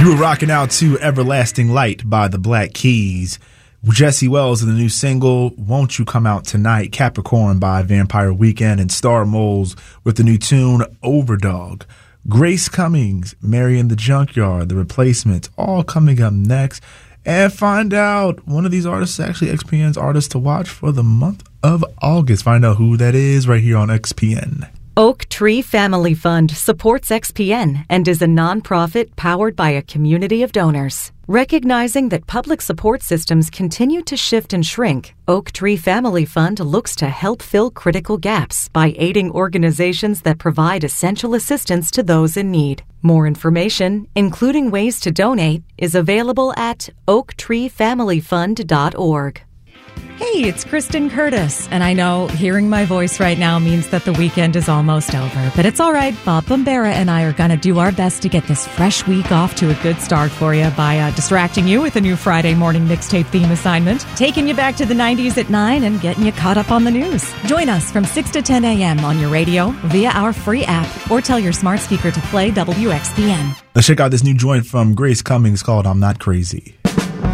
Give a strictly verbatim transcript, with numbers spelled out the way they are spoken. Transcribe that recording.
You were rocking out to Everlasting Light by the Black Keys. Jesse Wells in the new single, Won't You Come Out Tonight, Capricorn by Vampire Weekend, and Star Moles with the new tune, Overdog. Grace Cummings, Mary in the Junkyard, The Replacements, all coming up next. And find out one of these artists is actually X P N's artist to watch for the month of August. Find out who that is right here on X P N. Oak Tree Family Fund supports X P N and is a nonprofit powered by a community of donors. Recognizing that public support systems continue to shift and shrink, Oak Tree Family Fund looks to help fill critical gaps by aiding organizations that provide essential assistance to those in need. More information, including ways to donate, is available at oak tree family fund dot org. Hey, it's Kristen Curtis, and I know hearing my voice right now means that the weekend is almost over, but it's all right. Bob Bombera and I are going to do our best to get this fresh week off to a good start for you by uh, distracting you with a new Friday morning mixtape theme assignment, taking you back to the nineties at nine, and getting you caught up on the news. Join us from six to ten a.m. on your radio, via our free app, or tell your smart speaker to play W X P N. Let's check out this new joint from Grace Cummings called I'm Not Crazy.